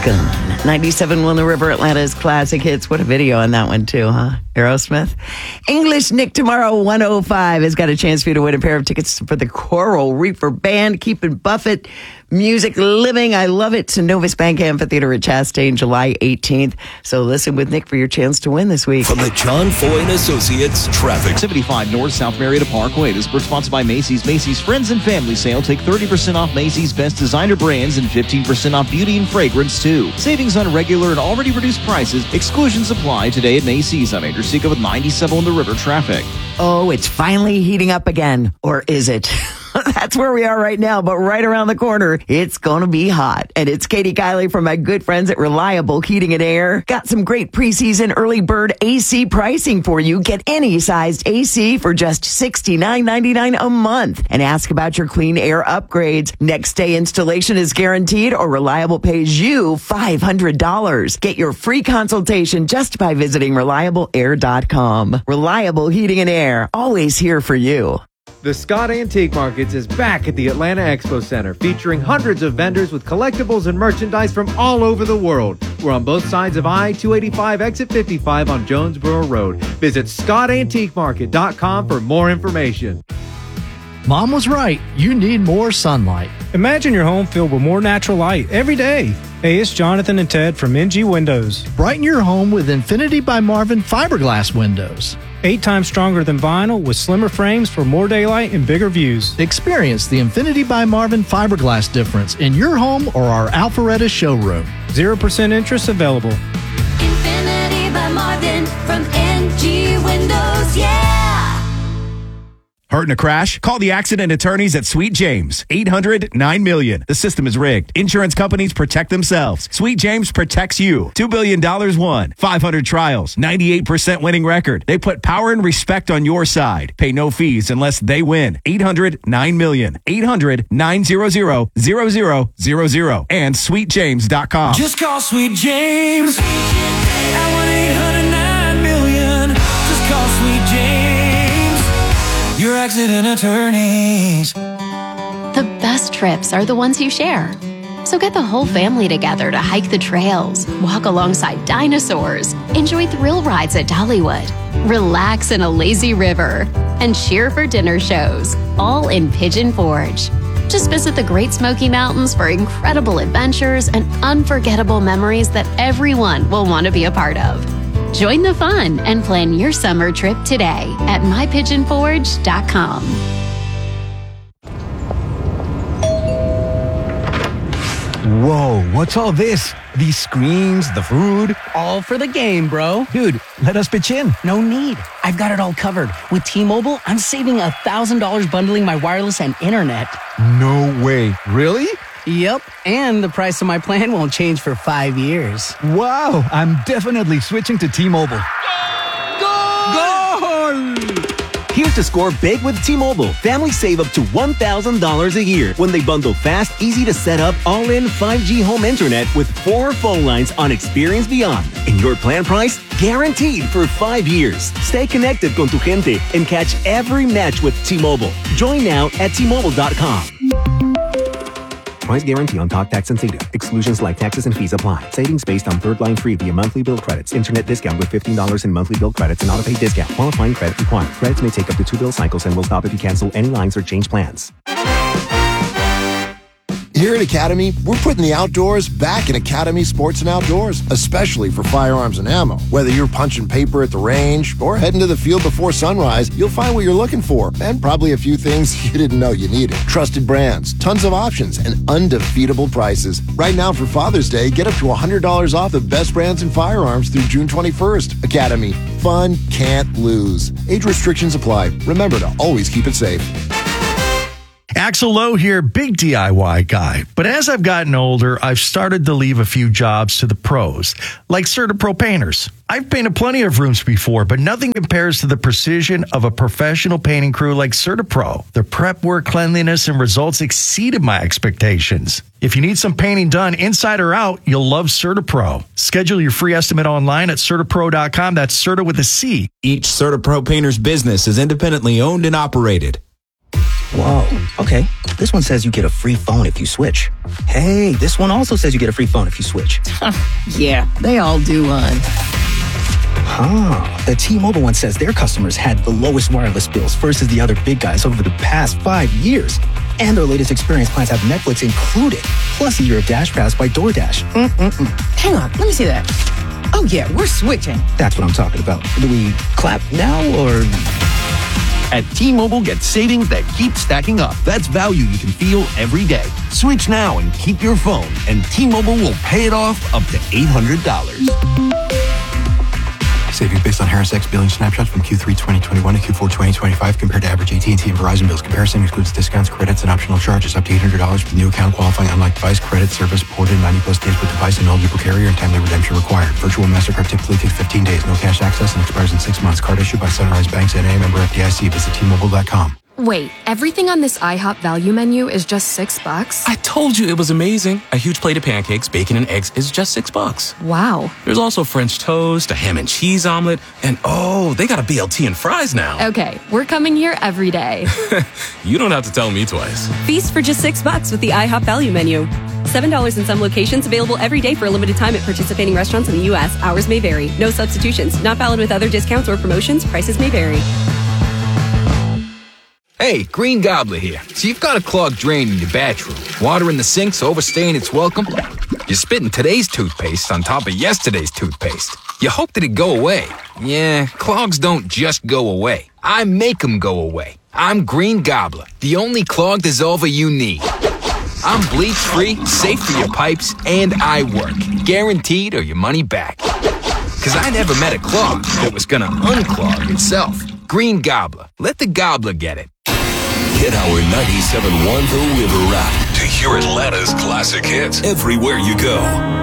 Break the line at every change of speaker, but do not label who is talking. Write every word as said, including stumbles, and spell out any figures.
Gun. ninety-seven on the River, Atlanta's classic hits. What a video on that one, too, huh? Aerosmith. English Nick tomorrow, one oh five, has got a chance for you to win a pair of tickets for the Coral Reaper Band. Keeping Buffett music living. I love it. Synovus Bank Amphitheater at Chastain, July eighteenth. So listen with Nick for your chance to win this week.
From the John Foy and Associates Traffic.
seventy-five North South Marietta Parkway. This is sponsored by Macy's. Macy's Friends and Family Sale. Take thirty percent off Macy's best designer brands and fifteen percent off beauty and fragrance, too. Savings on regular and already reduced prices. Exclusions apply today at Macy's. I'm Andrew Seca with ninety-seven on the River Traffic.
Oh, it's finally heating up again. Or is it? That's where we are right now, but right around the corner, it's going to be hot. And it's Katie Kiley from my good friends at Reliable Heating and Air. Got some great preseason early bird A C pricing for you. Get any sized A C for just sixty-nine ninety-nine a month. And ask about your clean air upgrades. Next day installation is guaranteed, or Reliable pays you five hundred dollars. Get your free consultation just by visiting reliable air dot com. Reliable Heating and Air, always here for you.
The Scott Antique Markets is back at the Atlanta Expo Center, featuring hundreds of vendors with collectibles and merchandise from all over the world. We're on both sides of I two eighty-five, exit fifty-five on Jonesboro Road. Visit scott antique market dot com for more information.
Mom was right. You need more sunlight.
Imagine your home filled with more natural light every day. Hey, it's Jonathan and Ted from M G Windows.
Brighten your home with Infinity by Marvin fiberglass windows.
Eight times stronger than vinyl with slimmer frames for more daylight and bigger views.
Experience the Infinity by Marvin fiberglass difference in your home or our Alpharetta showroom.
zero percent interest available.
Infinity by Marvin from M G Windows, yeah!
Hurt in a crash? Call the accident attorneys at Sweet James. eight hundred nine million. The system is rigged. Insurance companies protect themselves. Sweet James protects you. two billion dollars won. five hundred trials. ninety-eight percent winning record. They put power and respect on your side. Pay no fees unless they win. eight hundred nine million. eight hundred nine hundred zero zero zero zero. And sweet james dot com.
Just call Sweet James. At one eight hundred nine million. Just call Sweet James. Your accident attorneys.
The best trips are the ones you share. So get the whole family together to hike the trails, walk alongside dinosaurs, enjoy thrill rides at Dollywood, relax in a lazy river, and cheer for dinner shows, all in Pigeon Forge. Just visit the Great Smoky Mountains for incredible adventures and unforgettable memories that everyone will want to be a part of. Join the fun and plan your summer trip today at my pigeon forge dot com.
Whoa, what's all this? These screens, the food.
All for the game, bro.
Dude, let us pitch in.
No need. I've got it all covered. With T-Mobile, I'm saving one thousand dollars bundling my wireless and internet.
No way. Really?
Yep, and the price of my plan won't change for five years.
Wow, I'm definitely switching to T-Mobile.
Goal!
Goal!
Here's to score big with T-Mobile. Families save up to one thousand dollars a year when they bundle fast, easy to set up, all-in five G home internet with four phone lines on Experience Beyond. And your plan price? Guaranteed for five years. Stay connected con tu gente and catch every match with T-Mobile. Join now at T Mobile dot com. Price guarantee on talk, tax, and data. Exclusions like taxes and fees apply. Savings based on third line free via monthly bill credits. Internet discount with fifteen dollars in monthly bill credits and auto-pay discount. Qualifying credit required. Credits may take up to two bill cycles and will stop if you cancel any lines or change plans.
Here at Academy, we're putting the outdoors back in Academy Sports and Outdoors, especially for firearms and ammo. Whether you're punching paper at the range or heading to the field before sunrise, you'll find what you're looking for and probably a few things you didn't know you needed. Trusted brands, tons of options, and undefeatable prices. Right now for Father's Day, get up to one hundred dollars off the best brands in firearms through June twenty-first. Academy, fun can't lose. Age restrictions apply. Remember to always keep it safe.
Axel Lowe here, big D I Y guy. But as I've gotten older, I've started to leave a few jobs to the pros, like CertaPro painters. I've painted plenty of rooms before, but nothing compares to the precision of a professional painting crew like CertaPro. Their prep work, cleanliness, and results exceeded my expectations. If you need some painting done inside or out, you'll love CertaPro. Schedule your free estimate online at Certa Pro dot com. That's Certa with a C.
Each CertaPro painter's business is independently owned and operated. Whoa, okay. This one says you get a free phone if you switch. Hey, this one also says you get a free phone if you switch.
Yeah, they all do, hon.
Huh. The T-Mobile one says their customers had the lowest wireless bills versus the other big guys over the past five years. And their latest experience plans have Netflix included, plus a year of Dash Pass by DoorDash. Mm-mm-mm.
Hang on, let me see that. Oh, yeah, we're switching.
That's what I'm talking about. Do we clap now, or...
At T-Mobile, get savings that keep stacking up. That's value you can feel every day. Switch now and keep your phone, and T-Mobile will pay it off up to eight hundred dollars.
Savings based on Harris X billing snapshots from Q three twenty twenty-one to Q four twenty twenty-five compared to average A T and T and Verizon bills. Comparison excludes discounts, credits, and optional charges up to eight hundred dollars for new account qualifying unlike device credit service ported ninety plus days with device and eligible carrier and timely redemption required. Virtual MasterCard typically takes fifteen days. No cash access and expires in six months. Card issued by Sunrise Banks N A, member F D I C. Visit T Mobile dot com.
Wait, everything on this IHOP value menu is just six bucks?
I told you it was amazing. A huge plate of pancakes, bacon, and eggs is just six bucks.
Wow.
There's also French toast, a ham and cheese omelet, and oh, they got a B L T and fries now.
Okay, we're coming here every day.
You don't have to tell me twice.
Feast for just six bucks with the IHOP value menu. seven dollars in some locations, available every day for a limited time at participating restaurants in the U S. Hours may vary. No substitutions. Not valid with other discounts or promotions. Prices may vary.
Hey, Green Gobbler here. So you've got a clogged drain in your bathroom. Water in the sink's overstaying its welcome. You're spitting today's toothpaste on top of yesterday's toothpaste. You hope that it go away. Yeah, clogs don't just go away. I make them go away. I'm Green Gobbler, the only clog dissolver you need. I'm bleach-free, safe for your pipes, and I work. Guaranteed or your money back. Because I never met a clog that was gonna unclog itself. Green Gobbler. Let the gobbler get it.
Hit our ninety-seven point one The River app to hear Atlanta's classic hits everywhere you go.